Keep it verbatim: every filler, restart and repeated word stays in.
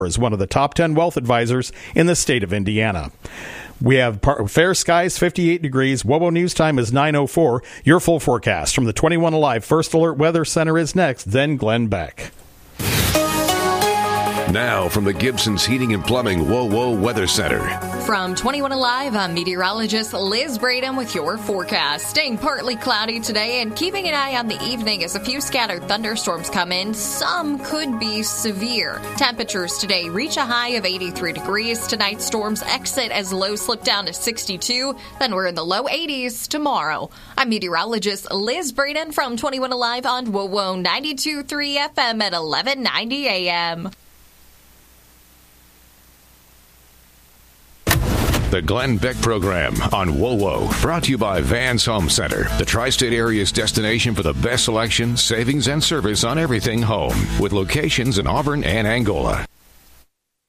is one of the top ten wealth advisors in the state of Indiana. We have par- fair skies, fifty-eight degrees. WOWO News Time is nine oh four. Your full forecast from the twenty-one Alive First Alert Weather Center is next, then Glenn Beck. Now from the Gibson's Heating and Plumbing WOWO Weather Center. From twenty-one Alive, I'm meteorologist Liz Braden with your forecast. Staying partly cloudy today and keeping an eye on the evening as a few scattered thunderstorms come in. Some could be severe. Temperatures today reach a high of eighty-three degrees. Tonight, storms exit as lows slip down to sixty-two. Then we're in the low eighties tomorrow. I'm meteorologist Liz Braden from twenty-one Alive on WOWO ninety-two point three F M at eleven ninety A M. The Glenn Beck Program on WOWO, brought to you by Vans Home Center, the tri-state area's destination for the best selection, savings, and service on everything home, with locations in Auburn and Angola.